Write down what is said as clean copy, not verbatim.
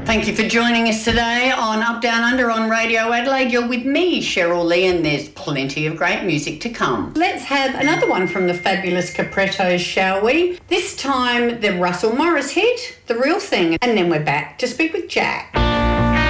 Thank you for joining us today on Up Down Under on Radio Adelaide. You're with me, Cheryl Lee, and there's plenty of great music to come. Let's have another one from the fabulous Caprettos, shall we? This time the Russell Morris hit, The Real Thing, and then we're back to speak with Jack.